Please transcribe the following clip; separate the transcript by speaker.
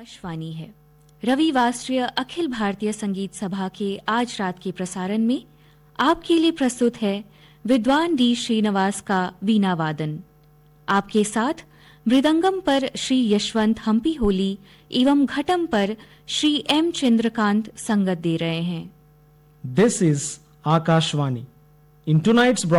Speaker 1: आकाशवाणी है। रविवासरीय अखिल भारतीय संगीत सभा के आज रात के प्रसारण में आपके लिए प्रस्तुत है विद्वान डी श्रीनिवास का वीणा वादन। आपके साथ मृदंगम पर श्री यशवंत हम्पी होली एवं घटम पर श्री एम चंद्रकांत संगत दे रहे हैं।
Speaker 2: This is Akashvani. In tonight's